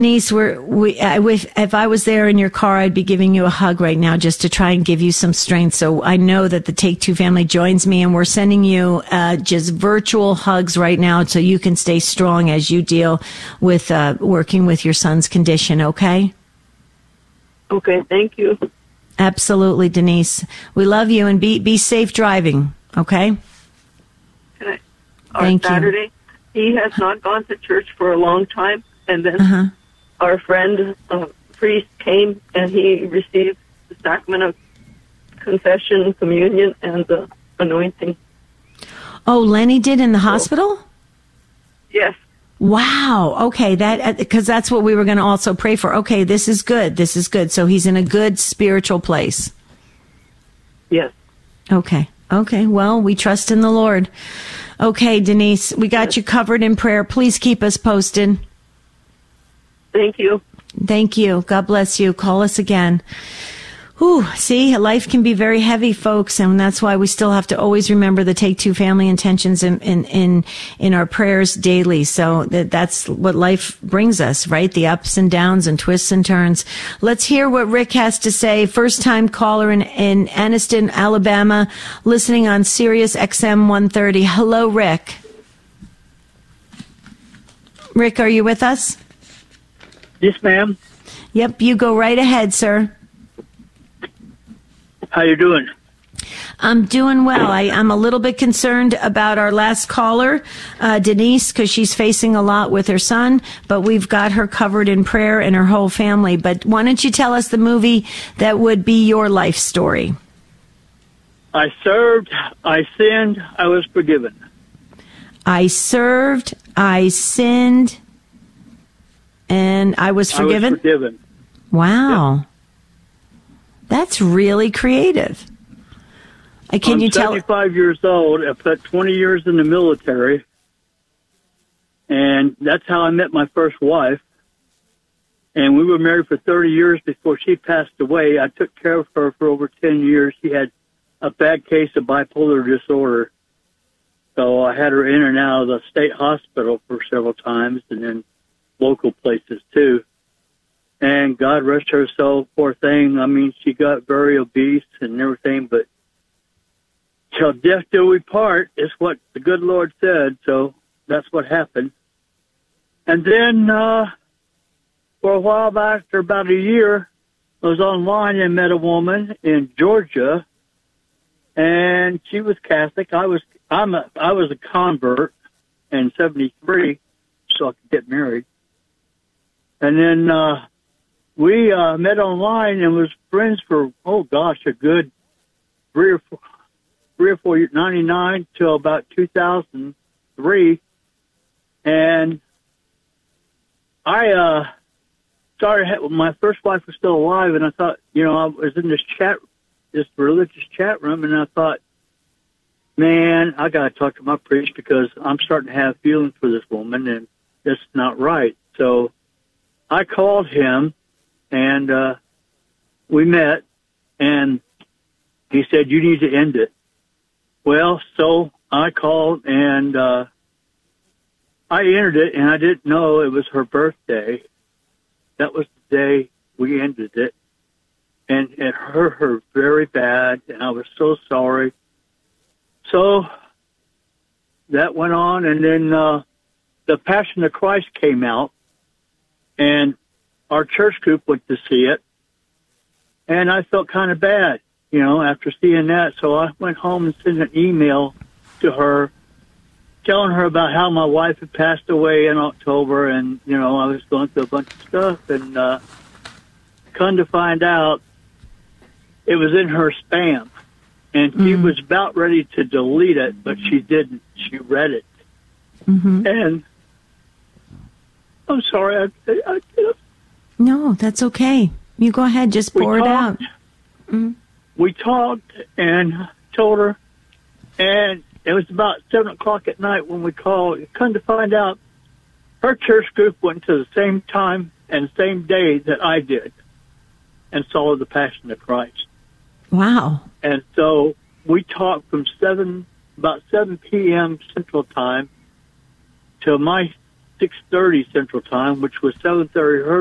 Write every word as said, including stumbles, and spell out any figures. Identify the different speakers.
Speaker 1: Denise, we're, we, I wish, if I was there in your car, I'd be giving you a hug right now just to try and give you some strength. So I know that the Take Two family joins me, and we're sending you uh, just virtual hugs right now so you can stay strong as you deal with uh, working with your son's condition, okay?
Speaker 2: Okay, thank you.
Speaker 1: Absolutely, Denise. We love you, and be, be safe driving, okay?
Speaker 2: Okay.
Speaker 1: Thank
Speaker 2: On Saturday, you. He has not gone to church for a long time, and then
Speaker 1: Uh-huh.
Speaker 2: our friend, uh, priest, came and he received the sacrament of confession, communion, and the anointing.
Speaker 1: Oh, Lenny did in the hospital?
Speaker 2: Yes.
Speaker 1: Wow. Okay. That, because that's what we were going to also pray for. Okay. This is good. This is good. So he's in a good spiritual place.
Speaker 2: Yes.
Speaker 1: Okay. Okay. Well, we trust in the Lord. Okay, Denise, we got yes. you covered in prayer. Please keep us posted.
Speaker 2: Thank you.
Speaker 1: Thank you. God bless you. Call us again. Whew, see, life can be very heavy, folks, and that's why we still have to always remember the Take Two family intentions in in in, in our prayers daily. So that that's what life brings us, right? The ups and downs and twists and turns. Let's hear what Rick has to say. First time caller in, in Anniston, Alabama, listening on Sirius X M one thirty. Hello, Rick. Rick, are you with us?
Speaker 3: Yes, ma'am.
Speaker 1: Yep, you go right ahead, sir.
Speaker 3: How you doing?
Speaker 1: I'm doing well. I, I'm a little bit concerned about our last caller, uh, Denise, because she's facing a lot with her son, but we've got her covered in prayer and her whole family. But why don't you tell us the movie that would be your life story?
Speaker 3: I served, I sinned, I was forgiven.
Speaker 1: I served, I sinned, and I was forgiven?
Speaker 3: I was forgiven.
Speaker 1: Wow.
Speaker 3: Yep.
Speaker 1: That's really creative. Uh, can
Speaker 3: I'm
Speaker 1: you tell?
Speaker 3: I'm seventy-five years old. I spent twenty years in the military. And that's how I met my first wife. And we were married for thirty years before she passed away. I took care of her for over ten years. She had a bad case of bipolar disorder. So I had her in and out of the state hospital for several times, and then local places too. And God rest her soul, poor thing. I mean, she got very obese and everything, but till death do we part is what the good Lord said. So that's what happened. And then, uh, for a while, after about a year, I was online and met a woman in Georgia, and she was Catholic. I was, I'm a, I was a convert in seventy-three, so I could get married. And then, uh, we, uh, met online and was friends for, oh gosh, a good three or four, three or four years, ninety-nine till about two thousand three. And I, uh, started, my first wife was still alive, and I thought, you know, I was in this chat, this religious chat room, and I thought, man, I got to talk to my priest because I'm starting to have feelings for this woman, and it's not right. So I called him, and uh, we met, and he said, you need to end it. Well, so I called, and uh, I entered it, and I didn't know it was her birthday. That was the day we ended it, and it hurt her very bad, and I was so sorry. So that went on, and then uh, the Passion of Christ came out, and our church group went to see it, and I felt kind of bad, you know, after seeing that. So I went home and sent an email to her telling her about how my wife had passed away in October, and, you know, I was going through a bunch of stuff, and uh, come to find out it was in her spam, and she mm-hmm. was about ready to delete it, but she didn't. She read it.
Speaker 1: Mm-hmm.
Speaker 3: And I'm sorry, I, I, I
Speaker 1: No, that's okay. You go ahead, just pour it out. Mm.
Speaker 3: We talked and told her, and it was about seven o'clock at night when we called. Come to find out, her church group went to the same time and same day that I did and saw the Passion of Christ.
Speaker 1: Wow.
Speaker 3: And so we talked from seven, about seven p.m. Central Time till my six thirty Central Time, which was seven thirty her